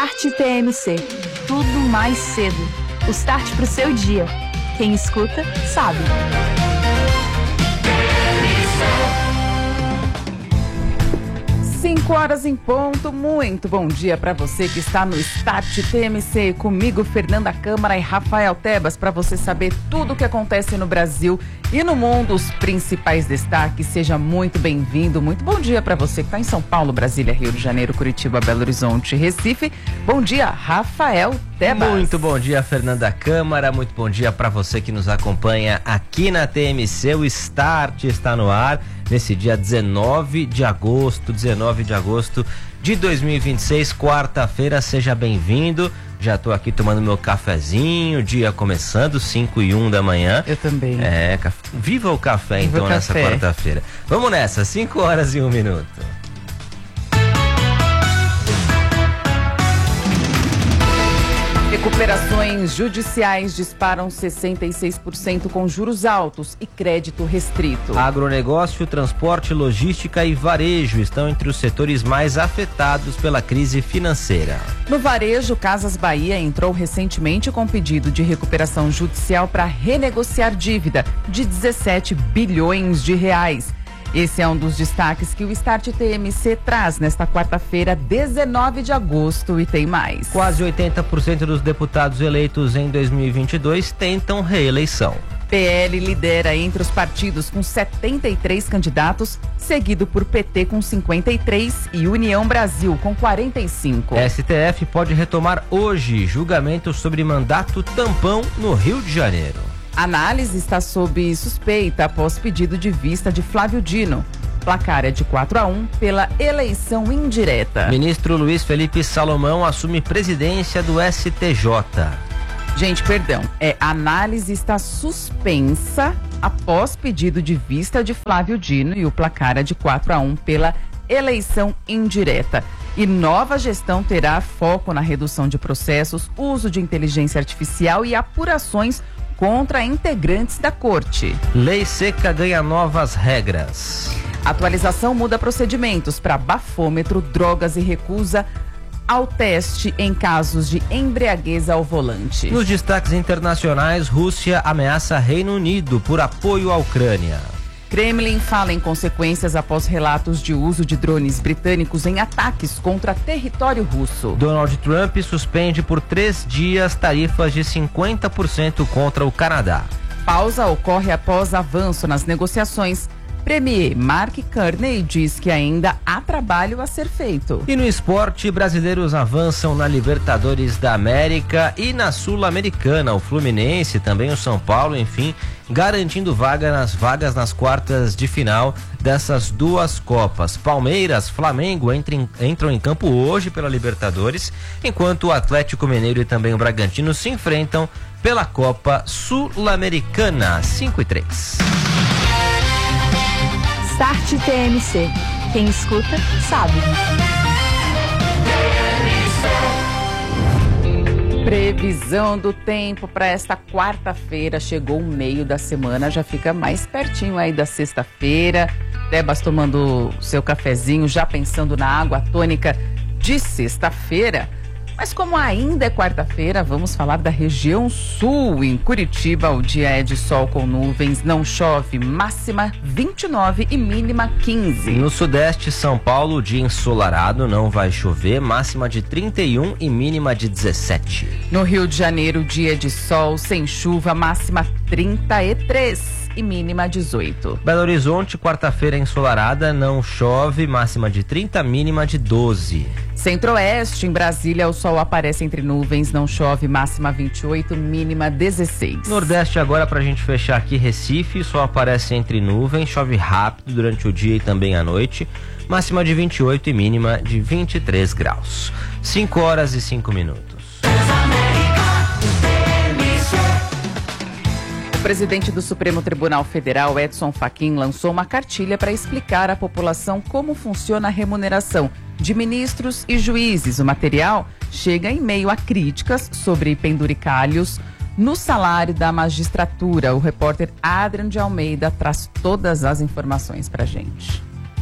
Start TMC. Tudo mais cedo. O start pro seu dia. Quem escuta, sabe. 5 horas em ponto, muito bom dia para você que está no Start TMC, comigo Fernanda Câmara e Rafael Tebas, para você saber tudo o que acontece no Brasil e no mundo, os principais destaques. Seja muito bem-vindo, muito bom dia para você que está em São Paulo, Brasília, Rio de Janeiro, Curitiba, Belo Horizonte, Recife. Bom dia, Rafael Tebas. Muito bom dia, Fernanda Câmara, muito bom dia para você que nos acompanha aqui na TMC. O Start está no ar nesse dia 19 de agosto de 2026, quarta-feira. Seja bem-vindo. Já tô aqui tomando meu cafezinho, dia começando, 5h01 da manhã. Eu também. Viva o café, viva então, nessa quarta-feira. Vamos nessa, 5 horas e 1 minuto. Recuperações judiciais disparam 66% com juros altos e crédito restrito. Agronegócio, transporte, logística e varejo estão entre os setores mais afetados pela crise financeira. No varejo, Casas Bahia entrou recentemente com pedido de recuperação judicial para renegociar dívida de 17 bilhões de reais. Esse é um dos destaques que o Start TMC traz nesta quarta-feira, 19 de agosto, e tem mais. Quase 80% dos deputados eleitos em 2022 tentam reeleição. PL lidera entre os partidos com 73 candidatos, seguido por PT com 53 e União Brasil com 45. STF pode retomar hoje julgamento sobre mandato tampão no Rio de Janeiro. Análise está sob suspeita após pedido de vista de Flávio Dino. Placar é de 4-1 pela eleição indireta. Ministro Luiz Felipe Salomão assume presidência do STJ. Análise está suspensa após pedido de vista de Flávio Dino e o placar é de 4-1 pela eleição indireta. E nova gestão terá foco na redução de processos, uso de inteligência artificial e apurações contra integrantes da corte. Lei seca ganha novas regras. Atualização muda procedimentos para bafômetro, drogas e recusa ao teste em casos de embriaguez ao volante. Nos destaques internacionais, Rússia ameaça Reino Unido por apoio à Ucrânia. Kremlin fala em consequências após relatos de uso de drones britânicos em ataques contra território russo. Donald Trump suspende por 3 dias tarifas de 50% contra o Canadá. Pausa ocorre após avanço nas negociações. Premier Mark Carney diz que ainda há trabalho a ser feito. E no esporte, brasileiros avançam na Libertadores da América e na Sul-Americana. O Fluminense, também o São Paulo, enfim, garantindo vagas nas quartas de final dessas duas Copas. Palmeiras, Flamengo entram em campo hoje pela Libertadores, enquanto o Atlético Mineiro e também o Bragantino se enfrentam pela Copa Sul-Americana. 5-3. Start TMC. Quem escuta, sabe. Previsão do tempo para esta quarta-feira. Chegou o meio da semana, já fica mais pertinho aí da sexta-feira. Tebas tomando seu cafezinho, já pensando na água tônica de sexta-feira. Mas como ainda é quarta-feira, vamos falar da região sul. Em Curitiba, o dia é de sol com nuvens, não chove, máxima 29 e mínima 15. No sudeste, São Paulo, dia ensolarado, não vai chover, máxima de 31 e mínima de 17. No Rio de Janeiro, dia de sol, sem chuva, máxima 33 e mínima 18. Belo Horizonte, quarta-feira ensolarada, não chove, máxima de 30, mínima de 12. Centro-Oeste, em Brasília, o sol aparece entre nuvens, não chove, máxima 28, mínima 16. Nordeste agora, pra gente fechar aqui, Recife, o sol aparece entre nuvens, chove rápido durante o dia e também à noite, máxima de 28 e mínima de 23 graus. 5 horas e 5 minutos. O presidente do Supremo Tribunal Federal, Edson Fachin, lançou uma cartilha para explicar à população como funciona a remuneração de ministros e juízes. O material chega em meio a críticas sobre penduricalhos no salário da magistratura. O repórter Adrian de Almeida traz todas as informações para a gente.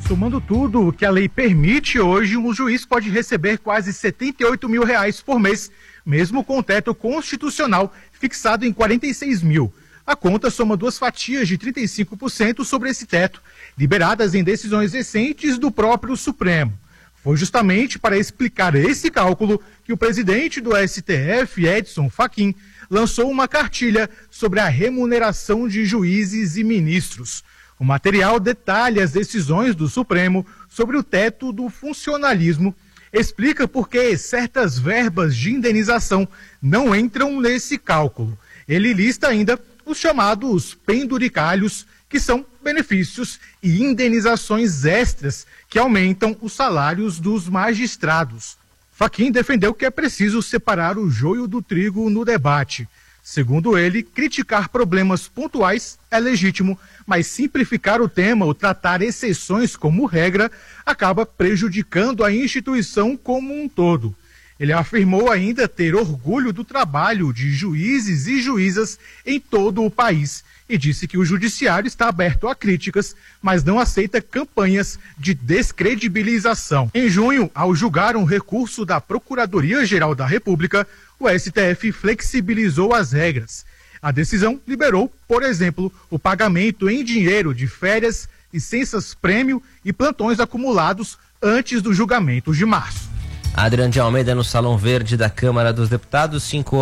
Somando tudo o que a lei permite, hoje um juiz pode receber quase R$78 mil por mês, mesmo com o teto constitucional fixado em 46 mil. A conta soma 2 fatias de 35% sobre esse teto, liberadas em decisões recentes do próprio Supremo. Foi justamente para explicar esse cálculo que o presidente do STF, Edson Fachin, lançou uma cartilha sobre a remuneração de juízes e ministros. O material detalha as decisões do Supremo sobre o teto do funcionalismo, explica por que certas verbas de indenização não entram nesse cálculo. Ele lista ainda os chamados penduricalhos, que são benefícios e indenizações extras que aumentam os salários dos magistrados. Fachin defendeu que é preciso separar o joio do trigo no debate. Segundo ele, criticar problemas pontuais é legítimo, mas simplificar o tema ou tratar exceções como regra acaba prejudicando a instituição como um todo. Ele afirmou ainda ter orgulho do trabalho de juízes e juízas em todo o país e disse que o judiciário está aberto a críticas, mas não aceita campanhas de descredibilização. Em junho, ao julgar um recurso da Procuradoria-Geral da República, o STF flexibilizou as regras. A decisão liberou, por exemplo, o pagamento em dinheiro de férias, licenças-prêmio e plantões acumulados antes do julgamento de março. Adriano de Almeida no Salão Verde da Câmara dos Deputados,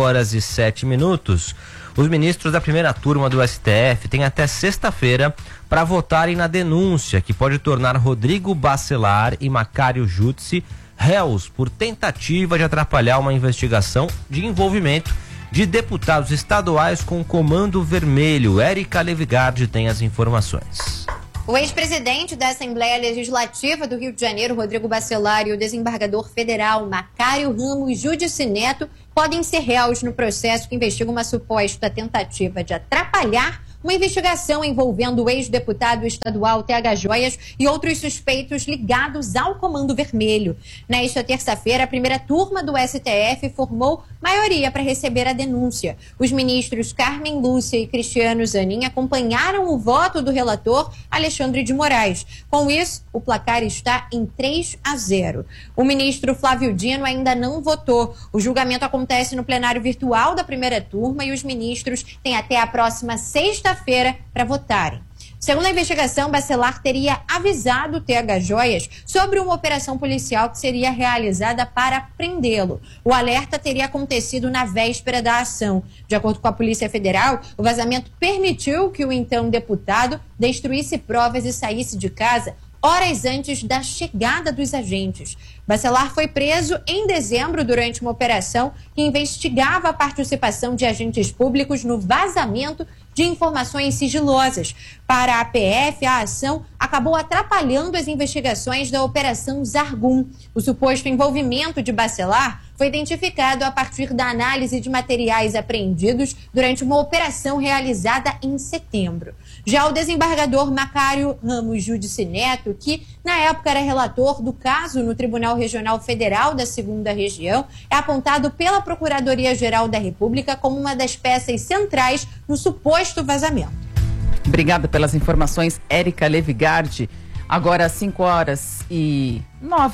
5h07. Os ministros da primeira turma do STF têm até sexta-feira para votarem na denúncia que pode tornar Rodrigo Bacelar e Macário Jutsi réus por tentativa de atrapalhar uma investigação de envolvimento de deputados estaduais com o Comando Vermelho. Érica Levigardi tem as informações. O ex-presidente da Assembleia Legislativa do Rio de Janeiro, Rodrigo Bacelar, e o desembargador federal Macário Ramos Judici Neto podem ser réus no processo que investiga uma suposta tentativa de atrapalhar uma investigação envolvendo o ex-deputado estadual TH Joias e outros suspeitos ligados ao Comando Vermelho. Nesta terça-feira, a primeira turma do STF formou maioria para receber a denúncia. Os ministros Carmen Lúcia e Cristiano Zanin acompanharam o voto do relator Alexandre de Moraes. Com isso, o placar está em 3-0. O ministro Flávio Dino ainda não votou. O julgamento acontece no plenário virtual da primeira turma e os ministros têm até a próxima sexta-feira para votarem. Segundo a investigação, Bacelar teria avisado o TH Joias sobre uma operação policial que seria realizada para prendê-lo. O alerta teria acontecido na véspera da ação. De acordo com a Polícia Federal, o vazamento permitiu que o então deputado destruísse provas e saísse de casa horas antes da chegada dos agentes. Bacelar foi preso em dezembro durante uma operação que investigava a participação de agentes públicos no vazamento de informações sigilosas. Para a PF, a ação acabou atrapalhando as investigações da Operação Zargum. O suposto envolvimento de Bacelar foi identificado a partir da análise de materiais apreendidos durante uma operação realizada em setembro. Já o desembargador Macário Ramos Judici Neto, que na época era relator do caso no Tribunal Regional Federal da 2ª Região, é apontado pela Procuradoria-Geral da República como uma das peças centrais no suposto vazamento. Obrigada pelas informações, Érica Levigardi. Agora 5h09.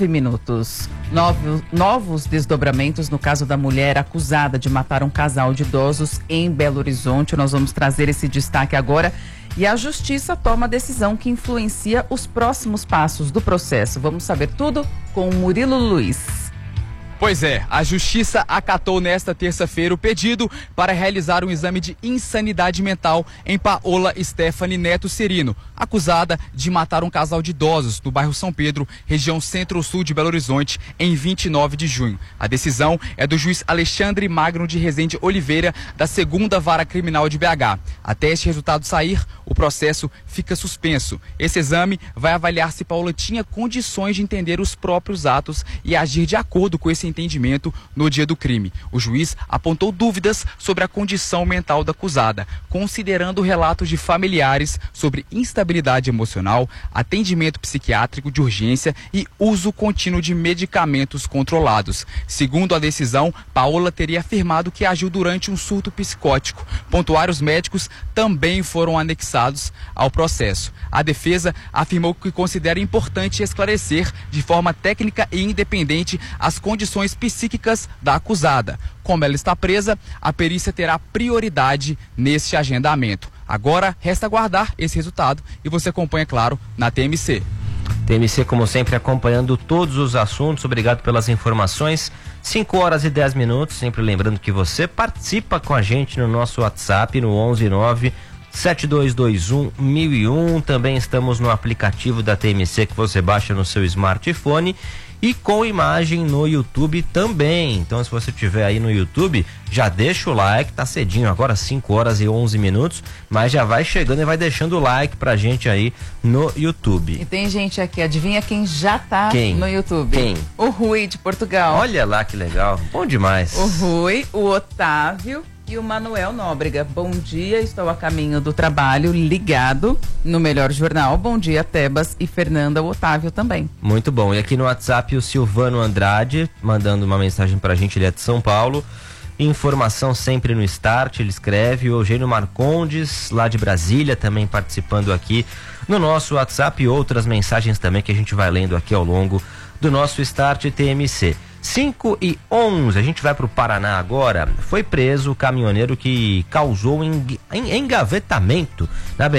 Novos desdobramentos no caso da mulher acusada de matar um casal de idosos em Belo Horizonte. Nós vamos trazer esse destaque agora. E a justiça toma decisão que influencia os próximos passos do processo. Vamos saber tudo com o Murilo Luiz. Pois é, a Justiça acatou nesta terça-feira o pedido para realizar um exame de insanidade mental em Paola Stephanie Neto Serino, acusada de matar um casal de idosos no bairro São Pedro, região centro-sul de Belo Horizonte, em 29 de junho. A decisão é do juiz Alexandre Magno de Rezende Oliveira, da 2ª Vara Criminal de BH. Até este resultado sair, o processo fica suspenso. Esse exame vai avaliar se Paola tinha condições de entender os próprios atos e agir de acordo com esse entendimento no dia do crime. O juiz apontou dúvidas sobre a condição mental da acusada, considerando relatos de familiares sobre instabilidade emocional, atendimento psiquiátrico de urgência e uso contínuo de medicamentos controlados. Segundo a decisão, Paola teria afirmado que agiu durante um surto psicótico. Pontuários médicos também foram anexados ao processo. A defesa afirmou que considera importante esclarecer de forma técnica e independente as condições psíquicas da acusada. Como ela está presa, a perícia terá prioridade neste agendamento. Agora, resta aguardar esse resultado e você acompanha, claro, na TMC. TMC, como sempre, acompanhando todos os assuntos. Obrigado pelas informações. 5h10, sempre lembrando que você participa com a gente no nosso WhatsApp, no 119-7221-1001. Também estamos no aplicativo da TMC que você baixa no seu smartphone e com imagem no YouTube também. Então, se você estiver aí no YouTube, já deixa o like, tá cedinho, agora 5h11, mas já vai chegando e vai deixando o like pra gente aí no YouTube. E tem gente aqui, adivinha quem já tá no YouTube? Quem? O Rui de Portugal. Olha lá que legal, bom demais. O Rui, o Otávio e o Manuel Nóbrega. Bom dia, estou a caminho do trabalho, ligado no Melhor Jornal. Bom dia, Tebas e Fernanda, o Otávio também. Muito bom. E aqui no WhatsApp o Silvano Andrade, mandando uma mensagem pra gente, ele é de São Paulo. Informação sempre no Start, ele escreve. O Eugênio Marcondes, lá de Brasília, também participando aqui no nosso WhatsApp, e outras mensagens também que a gente vai lendo aqui ao longo do nosso Start TMC. 5h11, a gente vai para o Paraná agora. Foi preso o caminhoneiro que causou engavetamento na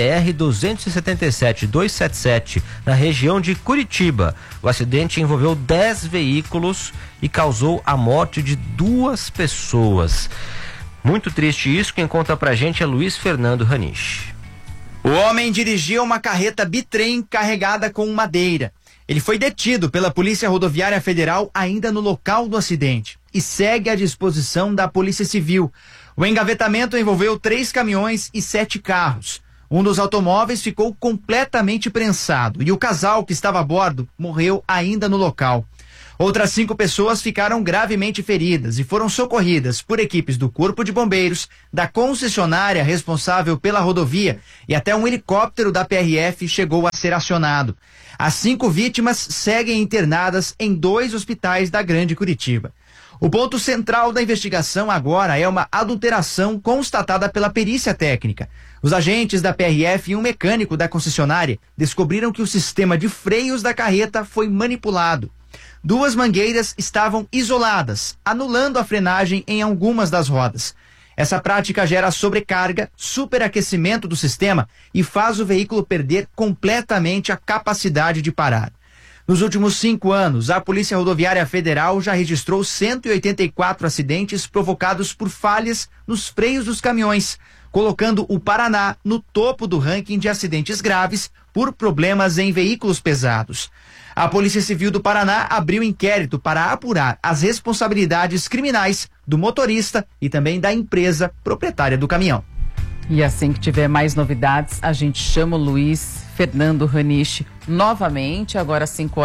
BR-277 na região de Curitiba. O acidente envolveu 10 veículos e causou a morte de 2 pessoas. Muito triste isso. Quem conta pra gente é Luiz Fernando Ranisch. O homem dirigia uma carreta bitrem carregada com madeira. Ele foi detido pela Polícia Rodoviária Federal ainda no local do acidente e segue à disposição da Polícia Civil. O engavetamento envolveu 3 caminhões e 7 carros. Um dos automóveis ficou completamente prensado e o casal que estava a bordo morreu ainda no local. Outras 5 pessoas ficaram gravemente feridas e foram socorridas por equipes do Corpo de Bombeiros, da concessionária responsável pela rodovia, e até um helicóptero da PRF chegou a ser acionado. As 5 vítimas seguem internadas em 2 hospitais da Grande Curitiba. O ponto central da investigação agora é uma adulteração constatada pela perícia técnica. Os agentes da PRF e um mecânico da concessionária descobriram que o sistema de freios da carreta foi manipulado. 2 mangueiras estavam isoladas, anulando a frenagem em algumas das rodas. Essa prática gera sobrecarga, superaquecimento do sistema e faz o veículo perder completamente a capacidade de parar. Nos últimos 5 anos, a Polícia Rodoviária Federal já registrou 184 acidentes provocados por falhas nos freios dos caminhões, colocando o Paraná no topo do ranking de acidentes graves por problemas em veículos pesados. A Polícia Civil do Paraná abriu inquérito para apurar as responsabilidades criminais do motorista e também da empresa proprietária do caminhão. E assim que tiver mais novidades, a gente chama o Luiz Fernando Ranisch novamente. Agora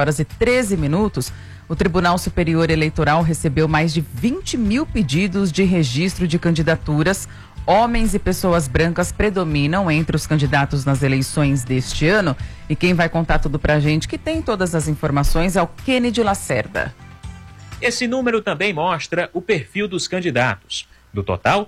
5h13. O Tribunal Superior Eleitoral recebeu mais de 20 mil pedidos de registro de candidaturas. Homens e pessoas brancas predominam entre os candidatos nas eleições deste ano. E quem vai contar tudo pra gente, que tem todas as informações, é o Kennedy Lacerda. Esse número também mostra o perfil dos candidatos. Do total,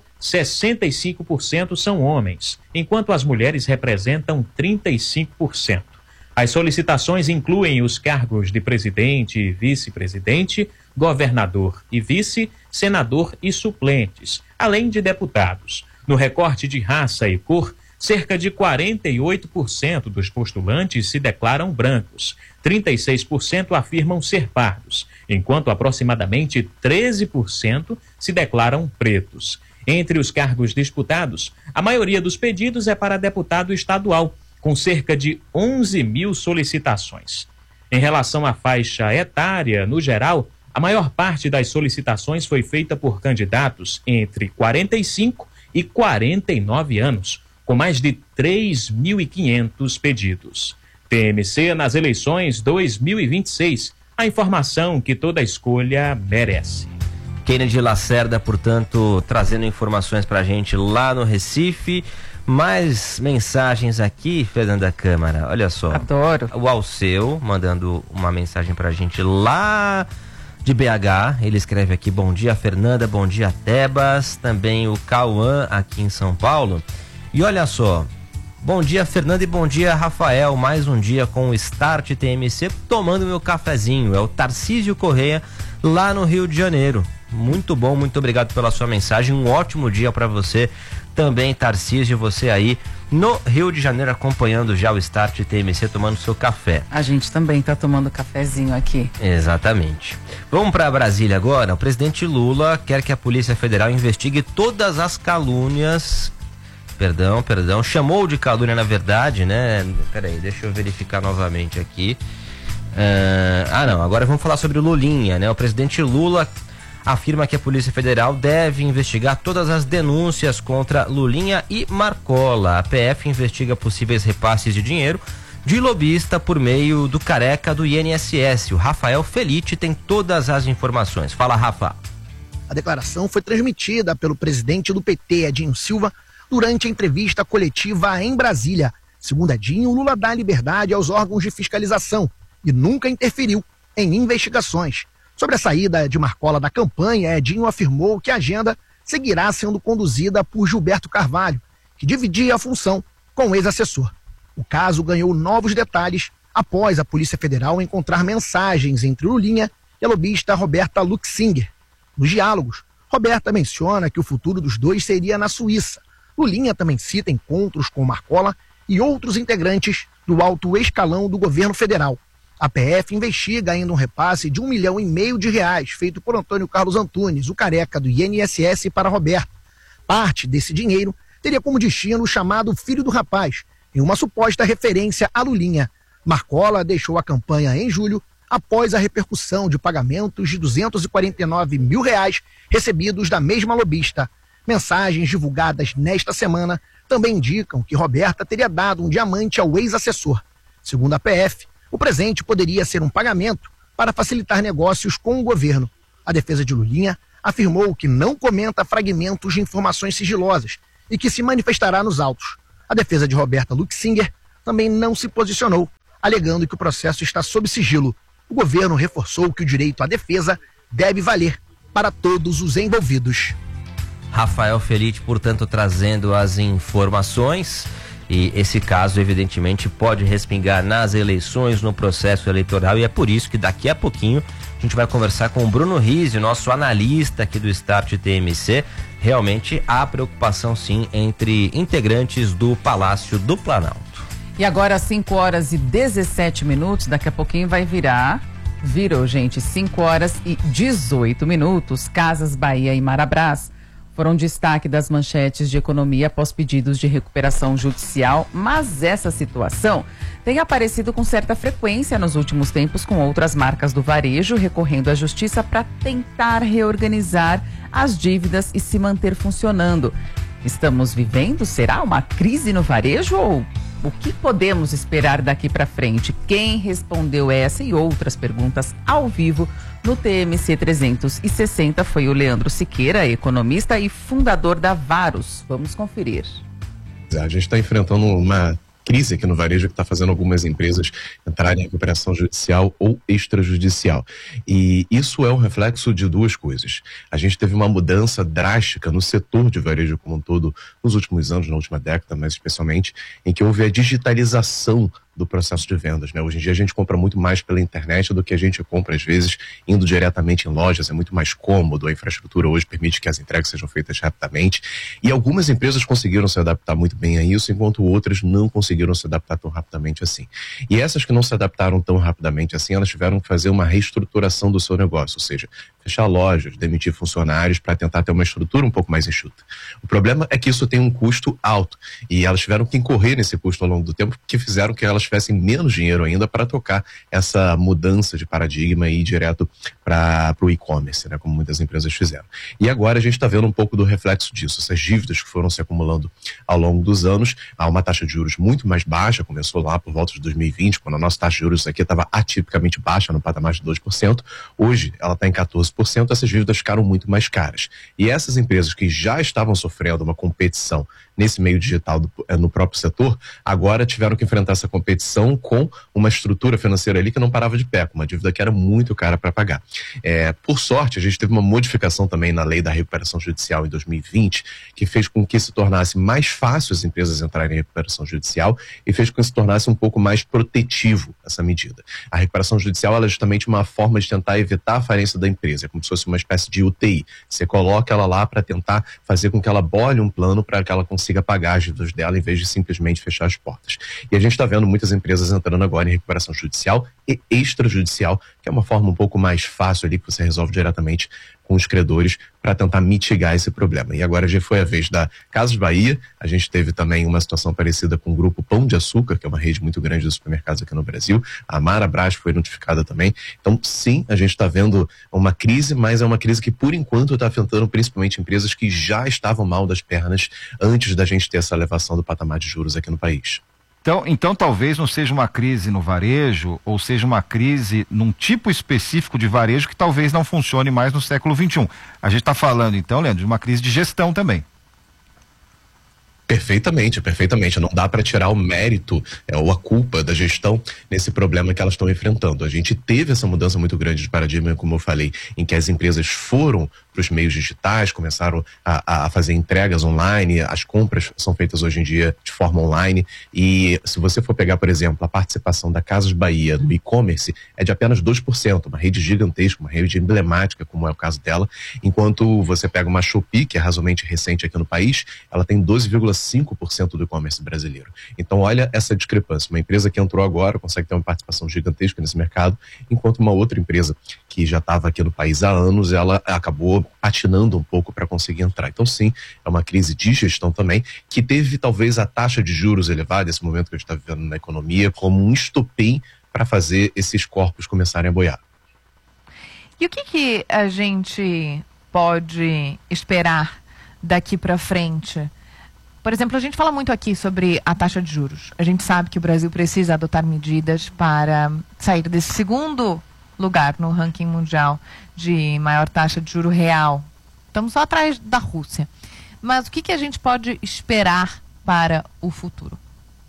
65% são homens, enquanto as mulheres representam 35%. As solicitações incluem os cargos de presidente e vice-presidente, governador e vice, senador e suplentes, além de deputados. No recorte de raça e cor, cerca de 48% dos postulantes se declaram brancos, 36% afirmam ser pardos, enquanto aproximadamente 13% se declaram pretos. Entre os cargos disputados, a maioria dos pedidos é para deputado estadual, com cerca de 11 mil solicitações. Em relação à faixa etária, no geral, a maior parte das solicitações foi feita por candidatos entre 45 e 49 anos, com mais de 3.500 pedidos. TMC nas eleições 2026, A informação que toda escolha merece. Kennedy Lacerda, portanto, trazendo informações pra gente lá no Recife. Mais mensagens aqui, Fernanda Câmara, olha só. Adoro. O Alceu mandando uma mensagem pra gente lá de BH. Ele escreve aqui: bom dia, Fernanda, bom dia, Tebas. Também o Cauã aqui em São Paulo. E olha só, bom dia, Fernanda, e bom dia, Rafael. Mais um dia com o Start TMC, tomando meu cafezinho. É o Tarcísio Correia, lá no Rio de Janeiro. Muito bom, muito obrigado pela sua mensagem. Um ótimo dia para você também, Tarcísio, você aí no Rio de Janeiro acompanhando já o Start TMC, tomando seu café. A gente também tá tomando cafezinho aqui. Exatamente. Vamos para Brasília agora. O presidente Lula quer que a Polícia Federal investigue todas as calúnias. Perdão, chamou de calúnia, na verdade, né? Peraí, deixa eu verificar novamente aqui. Não, agora vamos falar sobre o Lulinha, né? O presidente Lula afirma que a Polícia Federal deve investigar todas as denúncias contra Lulinha e Marcola. A PF investiga possíveis repasses de dinheiro de lobista por meio do careca do INSS. O Rafael Felite tem todas as informações. Fala, Rafa. A declaração foi transmitida pelo presidente do PT, Edinho Silva, durante a entrevista coletiva em Brasília. Segundo Edinho, Lula dá liberdade aos órgãos de fiscalização e nunca interferiu em investigações. Sobre a saída de Marcola da campanha, Edinho afirmou que a agenda seguirá sendo conduzida por Gilberto Carvalho, que dividia a função com o ex-assessor. O caso ganhou novos detalhes após a Polícia Federal encontrar mensagens entre Lulinha e a lobista Roberta Luxinger. Nos diálogos, Roberta menciona que o futuro dos dois seria na Suíça. Lulinha também cita encontros com Marcola e outros integrantes do alto escalão do governo federal. A PF investiga ainda um repasse de R$1,5 milhão feito por Antônio Carlos Antunes, o careca do INSS, para Roberta. Parte desse dinheiro teria como destino o chamado filho do rapaz, em uma suposta referência a Lulinha. Marcola deixou a campanha em julho após a repercussão de pagamentos de R$249 mil recebidos da mesma lobista. Mensagens divulgadas nesta semana também indicam que Roberta teria dado um diamante ao ex-assessor. Segundo a PF, o presente poderia ser um pagamento para facilitar negócios com o governo. A defesa de Lulinha afirmou que não comenta fragmentos de informações sigilosas e que se manifestará nos autos. A defesa de Roberta Luxinger também não se posicionou, alegando que o processo está sob sigilo. O governo reforçou que o direito à defesa deve valer para todos os envolvidos. Rafael Felite, portanto, trazendo as informações. E esse caso, evidentemente, pode respingar nas eleições, no processo eleitoral, e é por isso que daqui a pouquinho a gente vai conversar com o Bruno Rizzi, nosso analista aqui do Start TMC. Realmente há preocupação, sim, entre integrantes do Palácio do Planalto. E agora, às 5h17, daqui a pouquinho vai virou, gente, 5h18, Casas Bahia e Marabras foram destaque das manchetes de economia após pedidos de recuperação judicial, mas essa situação tem aparecido com certa frequência nos últimos tempos com outras marcas do varejo recorrendo à justiça para tentar reorganizar as dívidas e se manter funcionando. Estamos vivendo, será, uma crise no varejo ou o que podemos esperar daqui para frente? Quem respondeu essa e outras perguntas ao vivo no TMC 360 foi o Leandro Siqueira, economista e fundador da Varos. Vamos conferir. A gente está enfrentando uma crise aqui no varejo que está fazendo algumas empresas entrarem em recuperação judicial ou extrajudicial. E isso é um reflexo de duas coisas. A gente teve uma mudança drástica no setor de varejo como um todo nos últimos anos, na última década, mas especialmente, em que houve a digitalização do processo de vendas, né? Hoje em dia a gente compra muito mais pela internet do que a gente compra, às vezes, indo diretamente em lojas. É muito mais cômodo, a infraestrutura hoje permite que as entregas sejam feitas rapidamente. E algumas empresas conseguiram se adaptar muito bem a isso, enquanto outras não conseguiram se adaptar tão rapidamente assim. E essas que não se adaptaram tão rapidamente assim, elas tiveram que fazer uma reestruturação do seu negócio, ou seja, fechar lojas, demitir funcionários para tentar ter uma estrutura um pouco mais enxuta. O problema é que isso tem um custo alto e elas tiveram que incorrer nesse custo ao longo do tempo, que fizeram que elas tivessem menos dinheiro ainda para tocar essa mudança de paradigma e ir direto para o e-commerce, né, como muitas empresas fizeram. E agora a gente está vendo um pouco do reflexo disso, essas dívidas que foram se acumulando ao longo dos anos. Há uma taxa de juros muito mais baixa, começou lá por volta de 2020, quando a nossa taxa de juros aqui estava atipicamente baixa, no patamar de 2%. Hoje ela está em 14%, essas dívidas ficaram muito mais caras. E essas empresas que já estavam sofrendo uma competição nesse meio digital no próprio setor, agora tiveram que enfrentar essa competição com uma estrutura financeira ali que não parava de pé, com uma dívida que era muito cara para pagar. Por sorte, a gente teve uma modificação também na lei da recuperação judicial em 2020, que fez com que se tornasse mais fácil as empresas entrarem em recuperação judicial e fez com que se tornasse um pouco mais protetivo essa medida. A recuperação judicial ela é justamente uma forma de tentar evitar a falência da empresa, é como se fosse uma espécie de UTI. Você coloca ela lá para tentar fazer com que ela bole um plano para que ela consiga pagar as dívidas dela em vez de simplesmente fechar as portas. E a gente está vendo muitas empresas entrando agora em recuperação judicial e extrajudicial, que é uma forma um pouco mais fácil ali que você resolve diretamente com os credores para tentar mitigar esse problema. E agora já foi a vez da Casas Bahia, a gente teve também uma situação parecida com o grupo Pão de Açúcar, que é uma rede muito grande de supermercados aqui no Brasil, a Marabras foi notificada também. Então sim, a gente está vendo uma crise, mas é uma crise que por enquanto está afetando principalmente empresas que já estavam mal das pernas antes da gente ter essa elevação do patamar de juros aqui no país. Então talvez não seja uma crise no varejo, ou seja uma crise num tipo específico de varejo que talvez não funcione mais no século XXI. A gente está falando então, Leandro, de uma crise de gestão também. Perfeitamente. Não dá para tirar o mérito ou a culpa da gestão nesse problema que elas estão enfrentando. A gente teve essa mudança muito grande de paradigma, como eu falei, em que as empresas foram para os meios digitais, começaram a fazer entregas online, as compras são feitas hoje em dia de forma online. E se você for pegar, por exemplo, a participação da Casas Bahia no e-commerce é de apenas 2%, uma rede gigantesca, uma rede emblemática, como é o caso dela, enquanto você pega uma Shopee, que é razoavelmente recente aqui no país, ela tem 12,5% do e-commerce brasileiro. Então olha essa discrepância, uma empresa que entrou agora consegue ter uma participação gigantesca nesse mercado, enquanto uma outra empresa que já estava aqui no país há anos, ela acabou patinando um pouco para conseguir entrar. Então sim, é uma crise de gestão também, que teve talvez a taxa de juros elevada, esse momento que a gente está vivendo na economia, como um estopim para fazer esses corpos começarem a boiar. E o que a gente pode esperar daqui para frente? Por exemplo, a gente fala muito aqui sobre a taxa de juros. A gente sabe que o Brasil precisa adotar medidas para sair desse segundo lugar no ranking mundial de maior taxa de juro real. Estamos só atrás da Rússia. Mas o que a gente pode esperar para o futuro?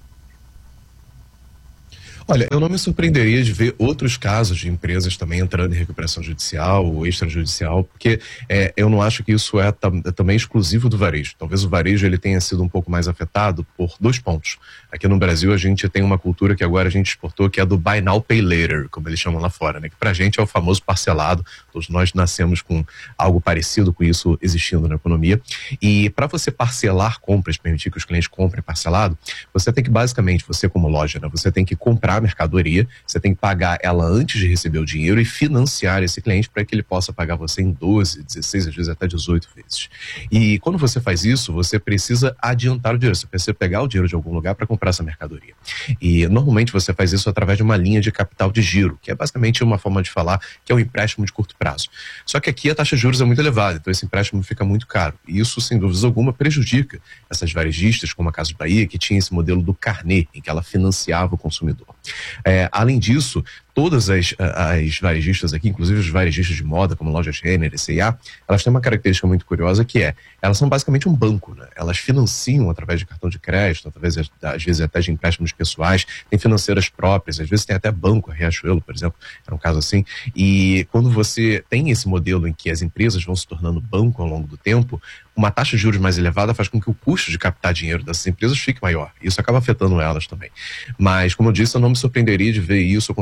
Olha, eu não me surpreenderia de ver outros casos de empresas também entrando em recuperação judicial ou extrajudicial, porque eu não acho que isso é também exclusivo do varejo. Talvez o varejo ele tenha sido um pouco mais afetado por 2 pontos. Aqui no Brasil a gente tem uma cultura que agora a gente exportou, que é do Buy Now, Pay Later, como eles chamam lá fora, né? Que pra gente é o famoso parcelado. Todos nós nascemos com algo parecido com isso existindo na economia. E para você parcelar compras, permitir que os clientes comprem parcelado, você tem que basicamente, você como loja, né? Você tem que comprar a mercadoria, você tem que pagar ela antes de receber o dinheiro e financiar esse cliente para que ele possa pagar você em 12, 16, às vezes até 18 vezes. E quando você faz isso, você precisa adiantar o dinheiro, você precisa pegar o dinheiro de algum lugar para comprar essa mercadoria. E normalmente você faz isso através de uma linha de capital de giro, que é basicamente uma forma de falar que é um empréstimo de curto prazo. Só que aqui a taxa de juros é muito elevada, então esse empréstimo fica muito caro. E isso, sem dúvida alguma, prejudica essas varejistas, como a Casas Bahia, que tinha esse modelo do carnê, em que ela financiava o consumidor. Além disso, todas as varejistas aqui, inclusive os varejistas de moda, como Lojas Renner e C&A, elas têm uma característica muito curiosa que elas são basicamente um banco, né? Elas financiam através de cartão de crédito, através, às vezes até de empréstimos pessoais, tem financeiras próprias, às vezes tem até banco, a Riachuelo, por exemplo, era um caso assim. E quando você tem esse modelo em que as empresas vão se tornando banco ao longo do tempo, uma taxa de juros mais elevada faz com que o custo de captar dinheiro dessas empresas fique maior. Isso acaba afetando elas também. Mas, como eu disse, eu não me surpreenderia de ver isso acontecendo em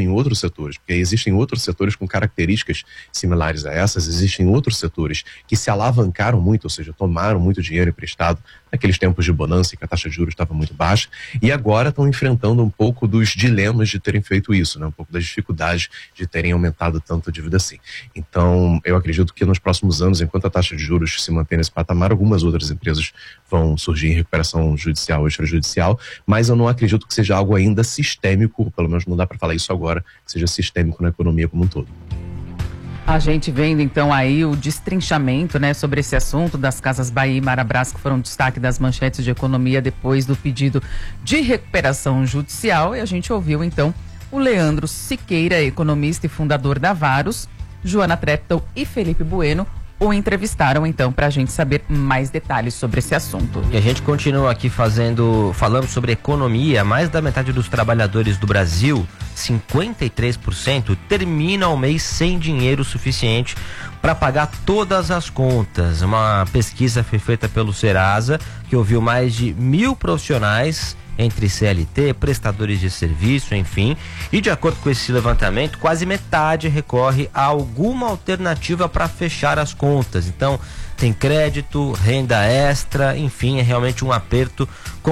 em outros setores, porque existem outros setores com características similares a essas, existem outros setores que se alavancaram muito, ou seja, tomaram muito dinheiro emprestado naqueles tempos de bonança, que a taxa de juros estava muito baixa, e agora estão enfrentando um pouco dos dilemas de terem feito isso, né? Um pouco das dificuldades de terem aumentado tanto a dívida assim. Então, eu acredito que nos próximos anos, enquanto a taxa de juros se mantém nesse patamar, algumas outras empresas vão surgir em recuperação judicial ou extrajudicial, mas eu não acredito que seja algo ainda sistêmico, pelo menos não dá para falar isso agora, que seja sistêmico na economia como um todo. A gente vendo então aí o destrinchamento, né, sobre esse assunto das Casas Bahia e Marabras, que foram destaque das manchetes de economia depois do pedido de recuperação judicial, e a gente ouviu então o Leandro Siqueira, economista e fundador da Varos, Joana Treptow e Felipe Bueno, o entrevistaram então para a gente saber mais detalhes sobre esse assunto. E a gente continua aqui falando sobre economia. Mais da metade dos trabalhadores do Brasil, 53%, termina o mês sem dinheiro suficiente para pagar todas as contas. Uma pesquisa foi feita pelo Serasa, que ouviu mais de 1.000 profissionais entre CLT, prestadores de serviço, enfim, e de acordo com esse levantamento, quase metade recorre a alguma alternativa para fechar as contas. Então, tem crédito, renda extra, enfim, é realmente um aperto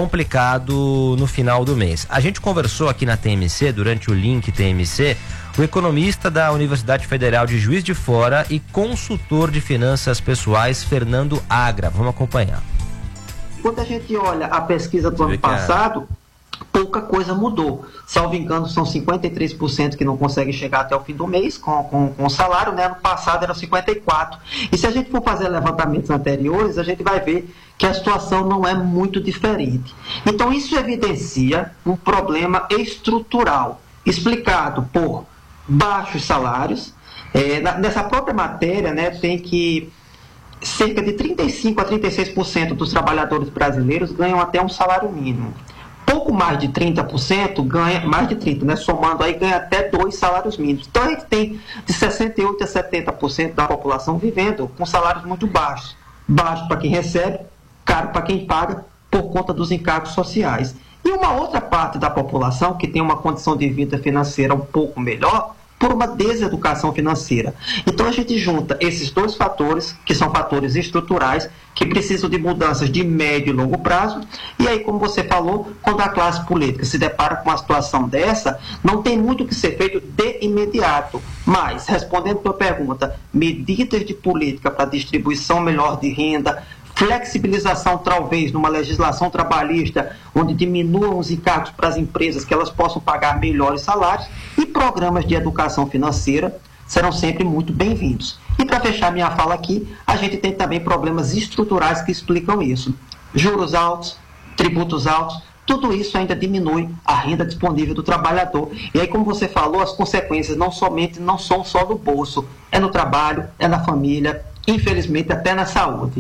complicado no final do mês. A gente conversou aqui na TMC, durante o Link TMC, o economista da Universidade Federal de Juiz de Fora e consultor de finanças pessoais, Fernando Agra. Vamos acompanhar. Quando a gente olha a pesquisa do ano passado, pouca coisa mudou. Salvo engano, são 53% que não conseguem chegar até o fim do mês com o salário, né? Ano passado era 54%. E se a gente for fazer levantamentos anteriores, a gente vai ver que a situação não é muito diferente. Então, isso evidencia um problema estrutural, explicado por baixos salários. Nessa própria matéria, né, tem que cerca de 35% a 36% dos trabalhadores brasileiros ganham até um salário mínimo. Pouco mais de 30% ganha, mais de 30%, né? Somando aí, ganha até 2 salários mínimos. Então a gente tem de 68% a 70% da população vivendo com salários muito baixos. Baixo para quem recebe, caro para quem paga, por conta dos encargos sociais. E uma outra parte da população que tem uma condição de vida financeira um pouco melhor, por uma deseducação financeira. Então a gente junta esses dois fatores, que são fatores estruturais, que precisam de mudanças de médio e longo prazo, e aí, como você falou, quando a classe política se depara com uma situação dessa, não tem muito o que ser feito de imediato. Mas, respondendo a tua pergunta, medidas de política para distribuição melhor de renda, flexibilização, talvez, numa legislação trabalhista, onde diminuam os encargos para as empresas, que elas possam pagar melhores salários, e programas de educação financeira serão sempre muito bem-vindos. E para fechar minha fala aqui, a gente tem também problemas estruturais que explicam isso. Juros altos, tributos altos, tudo isso ainda diminui a renda disponível do trabalhador. E aí, como você falou, as consequências não são só no bolso, é no trabalho, é na família, infelizmente até na saúde.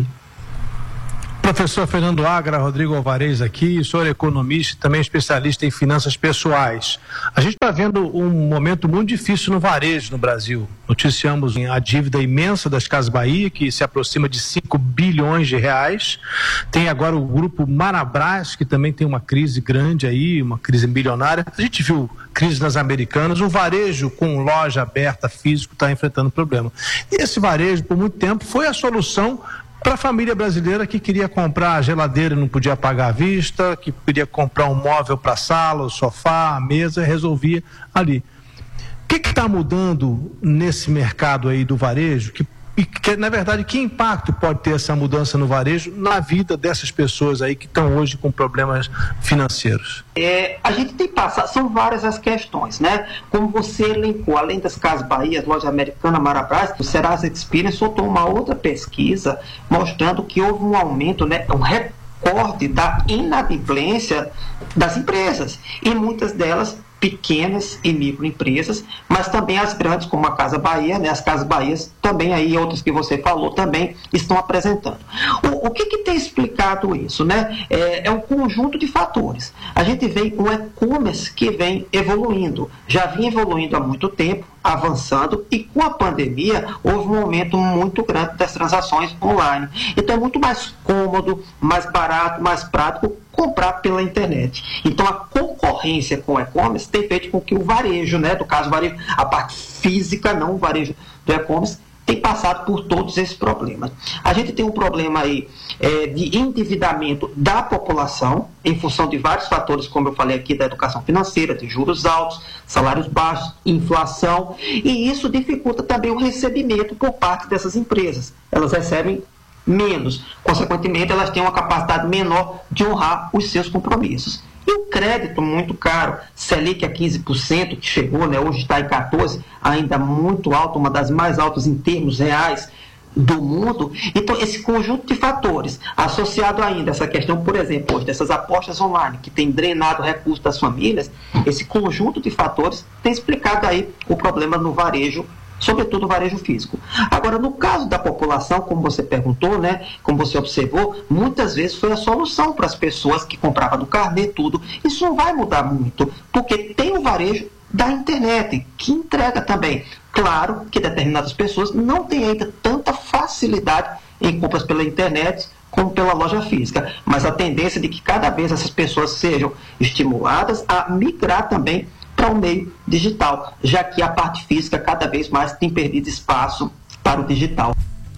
Professor Fernando Agra, Rodrigo Alvarez aqui, sou economista e também especialista em finanças pessoais. A gente está vendo um momento muito difícil no varejo no Brasil. Noticiamos a dívida imensa das Casas Bahia, que se aproxima de 5 bilhões de reais. Tem agora o grupo Marabras, que também tem uma crise grande aí, uma crise bilionária. A gente viu crise nas Americanas. O varejo com loja aberta, físico, está enfrentando problema. E esse varejo, por muito tempo, foi a solução para a família brasileira que queria comprar a geladeira e não podia pagar à vista, que queria comprar um móvel para a sala, o sofá, a mesa, resolvia ali. O que está mudando nesse mercado aí do varejo? Na verdade, que impacto pode ter essa mudança no varejo na vida dessas pessoas aí que estão hoje com problemas financeiros? A gente tem passado, são várias as questões, né? Como você elencou, além das Casas Bahia, Loja Americana, Marabras, o Serasa Experience soltou uma outra pesquisa mostrando que houve um aumento, né? Um recorde da inadimplência das empresas, e muitas delas pequenas e microempresas, mas também as grandes, como a Casa Bahia, né? As Casas Bahias também aí, outras que você falou, também estão apresentando. O que tem explicado isso, né? É um conjunto de fatores. A gente vê um e-commerce que vem evoluindo, já vinha evoluindo há muito tempo, avançando, e com a pandemia houve um aumento muito grande das transações online. Então é muito mais cômodo, mais barato, mais prático comprar pela internet. Então a concorrência com o e-commerce tem feito com que o varejo, né, do caso varejo, a parte física, não o varejo do e-commerce, tem passado por todos esses problemas. A gente tem um problema aí de endividamento da população, em função de vários fatores, como eu falei aqui, da educação financeira, de juros altos, salários baixos, inflação, e isso dificulta também o recebimento por parte dessas empresas. Elas recebem menos, consequentemente elas têm uma capacidade menor de honrar os seus compromissos. E o crédito muito caro, Selic a 15%, que chegou, né, hoje está em 14%, ainda muito alto, uma das mais altas em termos reais do mundo. Então, esse conjunto de fatores, associado ainda a essa questão, por exemplo, hoje, dessas apostas online, que tem drenado recursos das famílias, esse conjunto de fatores tem explicado aí o problema no varejo, sobretudo o varejo físico. Agora, no caso da população, como você perguntou, né, como você observou, muitas vezes foi a solução para as pessoas que compravam no carnê tudo. Isso não vai mudar muito, porque tem o varejo da internet, que entrega também. Claro que determinadas pessoas não têm ainda tanta facilidade em compras pela internet como pela loja física, mas a tendência de que cada vez essas pessoas sejam estimuladas a migrar também para o meio digital, já que a parte física cada vez mais tem perdido espaço para o digital.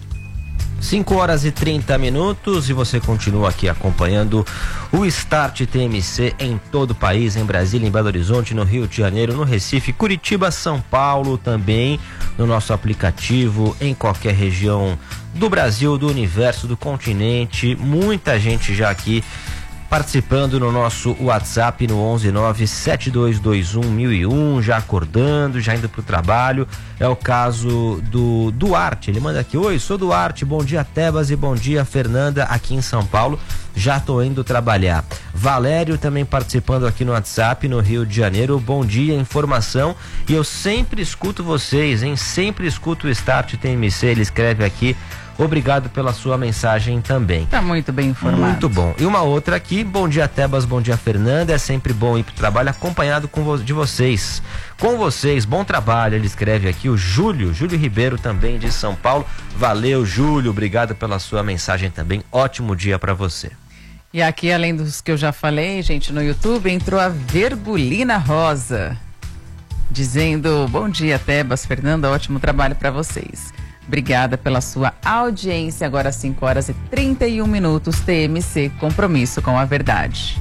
5h30 e você continua aqui acompanhando o Start TMC em todo o país, em Brasília, em Belo Horizonte, no Rio de Janeiro, no Recife, Curitiba, São Paulo, também no nosso aplicativo, em qualquer região do Brasil, do universo, do continente. Muita gente já aqui participando no nosso WhatsApp no 11972211001, já acordando, já indo pro trabalho. É o caso do Duarte, ele manda aqui: oi, sou Duarte, bom dia Tebas e bom dia Fernanda, aqui em São Paulo, já tô indo trabalhar. Valério também participando aqui no WhatsApp no Rio de Janeiro, bom dia, informação, e eu sempre escuto vocês, hein, sempre escuto o Start TMC, ele escreve aqui. Obrigado pela sua mensagem também. Tá muito bem informado. Muito bom. E uma outra aqui: bom dia Tebas, bom dia Fernanda, é sempre bom ir pro trabalho acompanhado de vocês. Com vocês, bom trabalho, ele escreve aqui, o Júlio Ribeiro também de São Paulo. Valeu, Júlio, obrigado pela sua mensagem também, ótimo dia para você. E aqui, além dos que eu já falei, gente, no YouTube, entrou a Verbulina Rosa, dizendo: bom dia Tebas, Fernanda, ótimo trabalho para vocês. Obrigada pela sua audiência. Agora 5h31, TMC, compromisso com a verdade.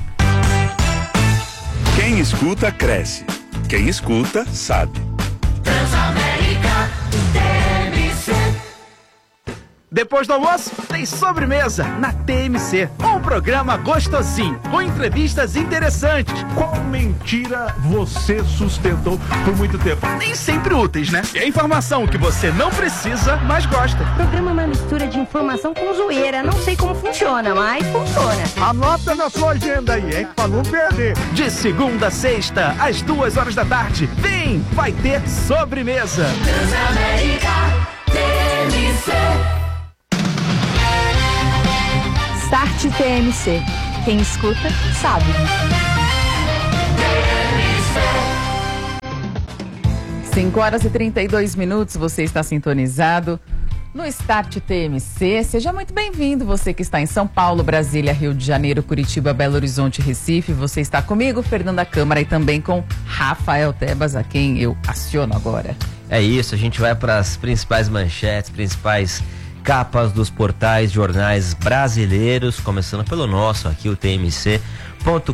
Quem escuta, cresce. Quem escuta, sabe. Transamérica, TMC. Depois do almoço, tem sobremesa na TMC. Um programa gostosinho, com entrevistas interessantes. Qual mentira você sustentou por muito tempo? Nem sempre úteis, né? E a informação que você não precisa, mas gosta. O programa é uma mistura de informação com zoeira. Não sei como funciona, mas funciona. Anota na sua agenda aí, hein? Pra não perder. De segunda a sexta, às 2h da tarde. Vem, vai ter sobremesa. Transamérica, TMC. Start TMC. Quem escuta, sabe. 5h32, você está sintonizado no Start TMC. Seja muito bem-vindo, você que está em São Paulo, Brasília, Rio de Janeiro, Curitiba, Belo Horizonte, Recife. Você está comigo, Fernanda Câmara, e também com Rafael Tebas, a quem eu aciono agora. É isso, a gente vai para as principais manchetes, principais capas dos portais, jornais brasileiros, começando pelo nosso aqui, o tmc.com.br,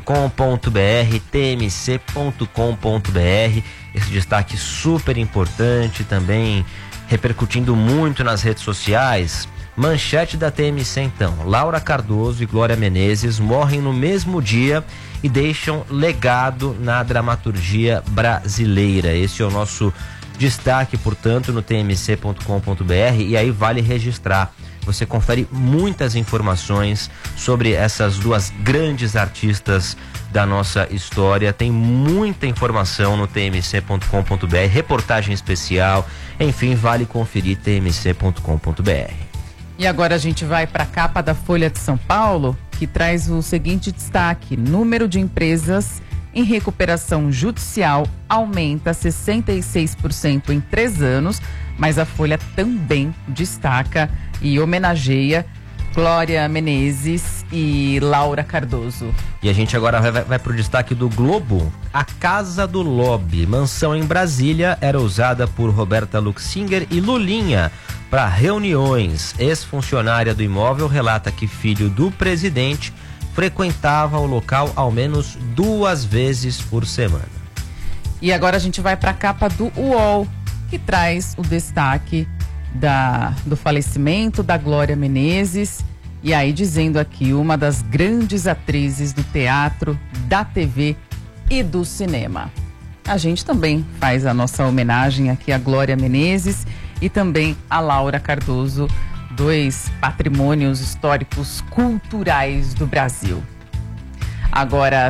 tmc.com.br. Esse destaque super importante também, repercutindo muito nas redes sociais. Manchete da TMC então: Laura Cardoso e Glória Menezes morrem no mesmo dia e deixam legado na dramaturgia brasileira. Esse é o nosso destaque, portanto, no tmc.com.br, e aí vale registrar. Você confere muitas informações sobre essas duas grandes artistas da nossa história. Tem muita informação no tmc.com.br, reportagem especial, enfim, vale conferir tmc.com.br. E agora a gente vai para a capa da Folha de São Paulo, que traz o seguinte destaque: número de empresas em recuperação judicial aumenta 66% em 3 anos, mas a Folha também destaca e homenageia Glória Menezes e Laura Cardoso. E a gente agora vai pro destaque do Globo. A Casa do Lobby, mansão em Brasília, era usada por Roberta Luxinger e Lulinha para reuniões. Ex-funcionária do imóvel relata que filho do presidente frequentava o local ao menos 2 vezes por semana. E agora a gente vai para a capa do UOL, que traz o destaque do falecimento da Glória Menezes. E aí dizendo aqui, uma das grandes atrizes do teatro, da TV e do cinema. A gente também faz a nossa homenagem aqui à Glória Menezes e também a Laura Cardoso, 2 patrimônios históricos culturais do Brasil. Agora,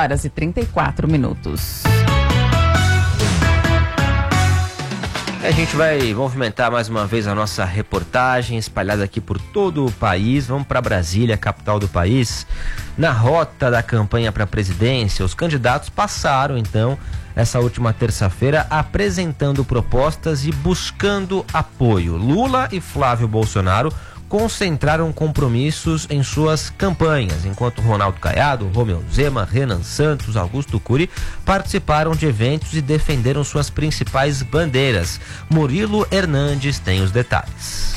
5h34. A gente vai movimentar mais uma vez a nossa reportagem espalhada aqui por todo o país. Vamos para Brasília, capital do país. Na rota da campanha para a presidência, os candidatos passaram então essa última terça-feira apresentando propostas e buscando apoio. Lula e Flávio Bolsonaro concentraram compromissos em suas campanhas, enquanto Ronaldo Caiado, Romeu Zema, Renan Santos, Augusto Cury participaram de eventos e defenderam suas principais bandeiras. Murilo Hernandes tem os detalhes.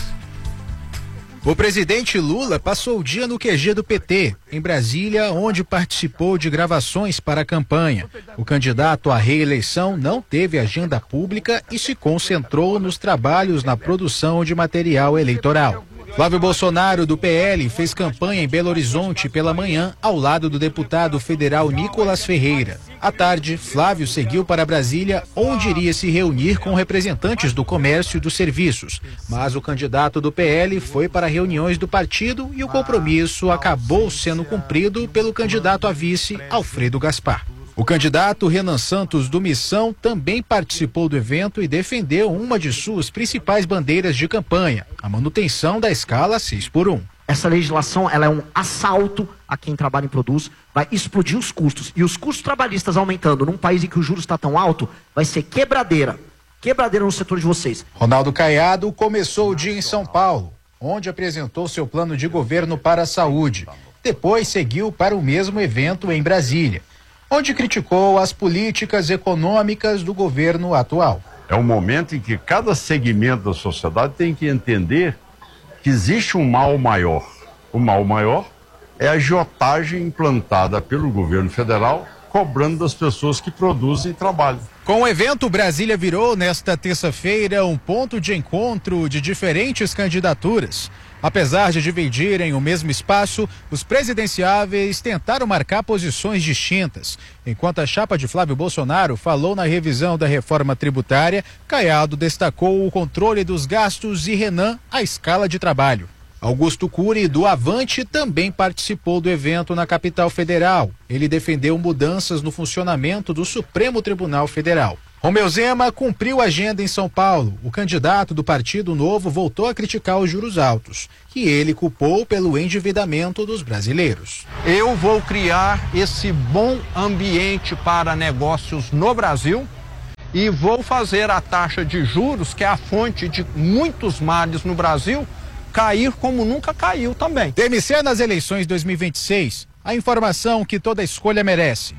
O presidente Lula passou o dia no QG do PT, em Brasília, onde participou de gravações para a campanha. O candidato à reeleição não teve agenda pública e se concentrou nos trabalhos na produção de material eleitoral. Flávio Bolsonaro, do PL, fez campanha em Belo Horizonte pela manhã, ao lado do deputado federal Nicolas Ferreira. À tarde, Flávio seguiu para Brasília, onde iria se reunir com representantes do comércio e dos serviços. Mas o candidato do PL foi para reuniões do partido e o compromisso acabou sendo cumprido pelo candidato a vice, Alfredo Gaspar. O candidato Renan Santos, do Missão, também participou do evento e defendeu uma de suas principais bandeiras de campanha, a manutenção da escala 6x1. Essa legislação ela é um assalto a quem trabalha em produtos, vai explodir os custos. E os custos trabalhistas aumentando num país em que o juros está tão alto, vai ser quebradeira no setor de vocês. Ronaldo Caiado começou o dia em São Paulo, onde apresentou seu plano de governo para a saúde. Depois seguiu para o mesmo evento em Brasília, onde criticou as políticas econômicas do governo atual. É um momento em que cada segmento da sociedade tem que entender que existe um mal maior. O mal maior é a agiotagem implantada pelo governo federal, cobrando das pessoas que produzem e trabalham. Com o evento, Brasília virou, nesta terça-feira, um ponto de encontro de diferentes candidaturas. Apesar de dividirem o mesmo espaço, os presidenciáveis tentaram marcar posições distintas. Enquanto a chapa de Flávio Bolsonaro falou na revisão da reforma tributária, Caiado destacou o controle dos gastos e Renan a escala de trabalho. Augusto Cury, do Avante, também participou do evento na capital federal. Ele defendeu mudanças no funcionamento do Supremo Tribunal Federal. Romeu Zema cumpriu a agenda em São Paulo. O candidato do Partido Novo voltou a criticar os juros altos, que ele culpou pelo endividamento dos brasileiros. Eu vou criar esse bom ambiente para negócios no Brasil e vou fazer a taxa de juros, que é a fonte de muitos males no Brasil, cair como nunca caiu também. TMC nas eleições 2026. A informação que toda escolha merece.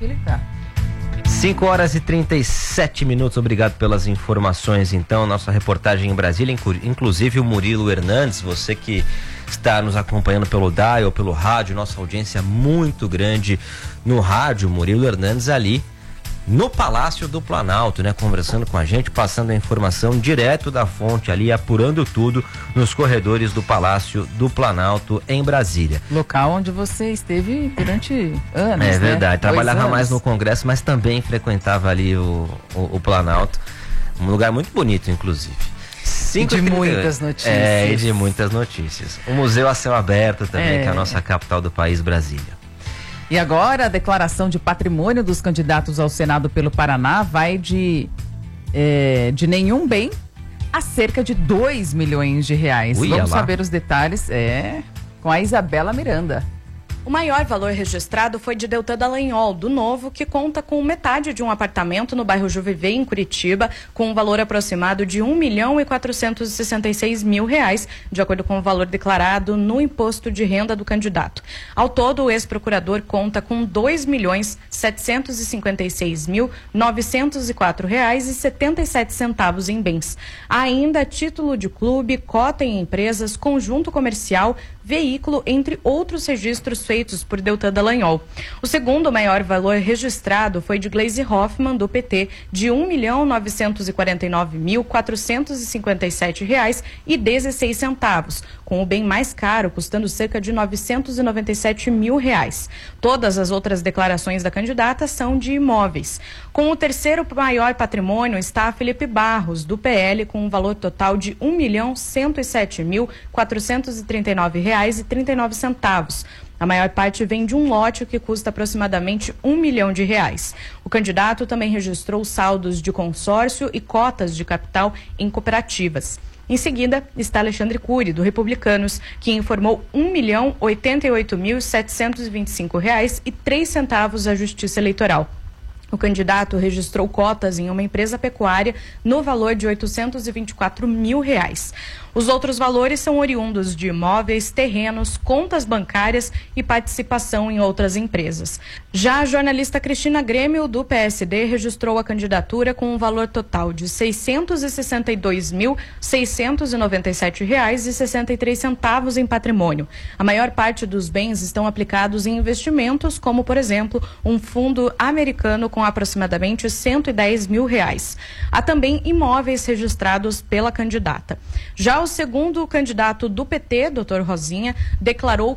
5h37. Obrigado pelas informações. Então, nossa reportagem em Brasília, inclusive o Murilo Hernandes, você que está nos acompanhando pelo dial ou pelo rádio, nossa audiência muito grande no rádio. Murilo Hernandes ali no Palácio do Planalto, né? Conversando com a gente, passando a informação direto da fonte ali, apurando tudo nos corredores do Palácio do Planalto em Brasília. Local onde você esteve durante anos, É verdade, né? trabalhava mais no Congresso, mas também frequentava ali o Planalto. Um lugar muito bonito, inclusive. De muitas notícias. E de muitas notícias. O Museu a Céu Aberto também, que é a nossa capital do país, Brasília. E agora a declaração de patrimônio dos candidatos ao Senado pelo Paraná vai de nenhum bem a cerca de 2 milhões de reais. Ui, Vamos lá. saber os detalhes com a Isabela Miranda. O maior valor registrado foi de Deltan Dallagnol, do Novo, que conta com metade de um apartamento no bairro Juviver, em Curitiba, com um valor aproximado de R$1.466.000, de acordo com o valor declarado no imposto de renda do candidato. Ao todo, o ex-procurador conta com R$2.756.904,77 em bens. Há ainda título de clube, cota em empresas, conjunto comercial, veículo, entre outros registros feitos por Deltan Dallagnol. O segundo maior valor registrado foi de Gleisi Hoffmann, do PT, de R$1.949.457,16, com o bem mais caro, custando cerca de R$997.000. Todas as outras declarações da candidata são de imóveis. Com o terceiro maior patrimônio está Felipe Barros, do PL, com um valor total de R$1.107.439,39. A maior parte vem de um lote que custa aproximadamente R$1 milhão. O candidato também registrou saldos de consórcio e cotas de capital em cooperativas. Em seguida, está Alexandre Cury, do Republicanos, que informou R$1.088.725,03 à Justiça Eleitoral. O candidato registrou cotas em uma empresa pecuária no valor de R$824.000. Os outros valores são oriundos de imóveis, terrenos, contas bancárias e participação em outras empresas. Já a jornalista Cristina Grêmio, do PSD, registrou a candidatura com um valor total de R$662.697,63 em patrimônio. A maior parte dos bens estão aplicados em investimentos, como, por exemplo, um fundo americano com aproximadamente R$110.000. Há também imóveis registrados pela candidata. Já o segundo candidato do PT, Dr. Rosinha, declarou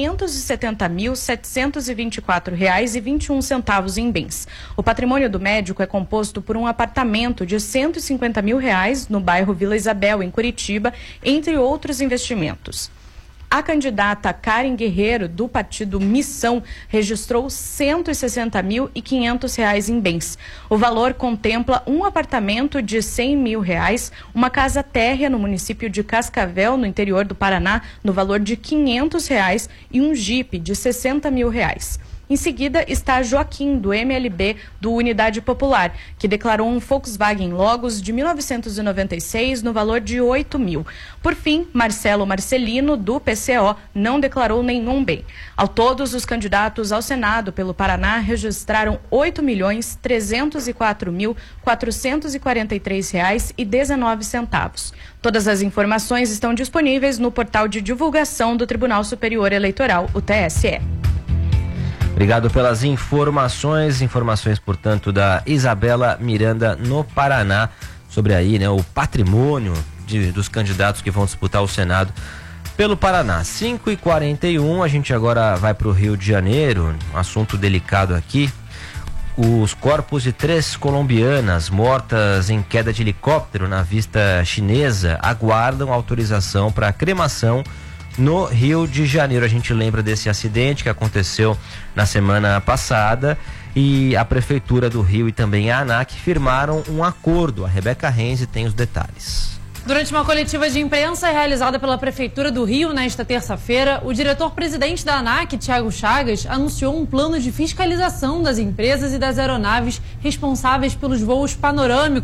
R$570.724,21 em bens. O patrimônio do médico é composto por um apartamento de R$150.000 no bairro Vila Isabel, em Curitiba, entre outros investimentos. A candidata Karen Guerreiro, do partido Missão, registrou R$160.500 em bens. O valor contempla um apartamento de R$100.000, uma casa térrea no município de Cascavel, no interior do Paraná, no valor de R$500 e um Jeep de R$60.000. Em seguida está Joaquim, do MLB, do Unidade Popular, que declarou um Volkswagen Logos de 1996 no valor de R$8.000. Por fim, Marcelo Marcelino, do PCO, não declarou nenhum bem. Ao todos, os candidatos ao Senado pelo Paraná registraram R$8.304.443,19. Todas as informações estão disponíveis no portal de divulgação do Tribunal Superior Eleitoral, o TSE. Obrigado pelas informações, portanto, da Isabela Miranda, no Paraná, sobre aí, né, o patrimônio dos candidatos que vão disputar o Senado pelo Paraná. 5h41, a gente agora vai para o Rio de Janeiro, um assunto delicado aqui. Os corpos de 3 colombianas mortas em queda de helicóptero na vista chinesa aguardam autorização para cremação no Rio de Janeiro. A gente lembra desse acidente que aconteceu na semana passada e a Prefeitura do Rio e também a ANAC firmaram um acordo. A Rebeca Renzi tem os detalhes. Durante uma coletiva de imprensa realizada pela Prefeitura do Rio nesta terça-feira, o diretor-presidente da ANAC, Thiago Chagas, anunciou um plano de fiscalização das empresas e das aeronaves responsáveis pelos voos panorâmicos